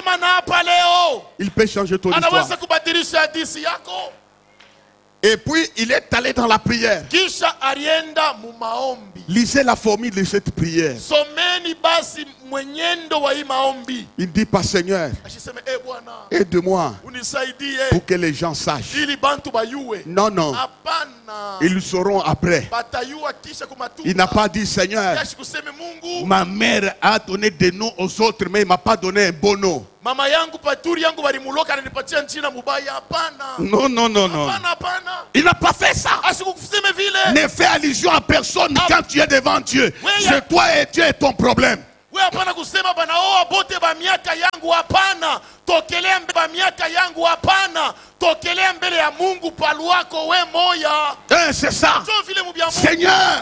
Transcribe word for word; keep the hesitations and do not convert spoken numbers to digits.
Il peut changer ton histoire. Et puis il est allé dans la prière. Lisez la formule de cette prière. Il dit pas Seigneur, aide-moi pour que les gens sachent. Non, non. Ils le sauront après. Il n'a pas dit Seigneur, ma mère a donné des noms aux autres, mais il ne m'a pas donné un bon nom. Mama yangu paturi yangu balimuloka ananipatia jina mubaya. Hapana. Non, non, non, non. Hapana, hapana. Il n'a pas fait ça. Asikuseme vile. Ne fais allusion à personne Ab... quand tu es devant Dieu. C'est toi et Dieu est ton problème. Wewe hapana kusema bana oa bote ba miaka yangu, hapana. Tokelea mbele ba miaka yangu, hapana. Tokelea mbele ya Mungu paluako we moya. Eh, c'est ça. Seigneur.